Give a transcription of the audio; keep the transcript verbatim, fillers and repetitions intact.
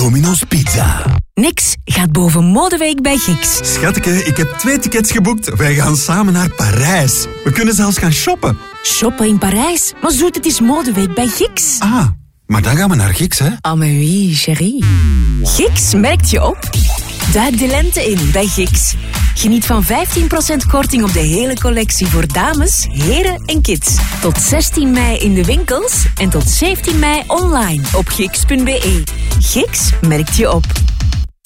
Domino's Pizza. Niks gaat boven Modeweek bij Gix. Schatteke, ik heb twee tickets geboekt. Wij gaan samen naar Parijs. We kunnen zelfs gaan shoppen. Shoppen in Parijs? Maar zoet, het is Modeweek bij Gix. Ah, maar dan gaan we naar Gix, hè? Ah, mais oui, chérie. Gix merkt je op. Duik de lente in bij Gix. Geniet van vijftien procent korting op de hele collectie voor dames, heren en kids. Tot zestien mei in de winkels en tot zeventien mei online op gix punt be. Gix merkt je op.